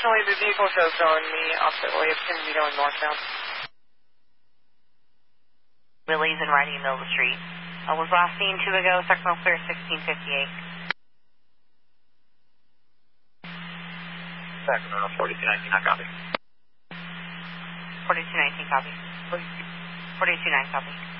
Unfortunately, the vehicle shows going the opposite way. It's going to be going northbound. Willie's and riding in the middle of the street. Was last seen 2 ago, sectional clear 1658. Sacramento 4219, I copy. 4219, copy. 429, copy.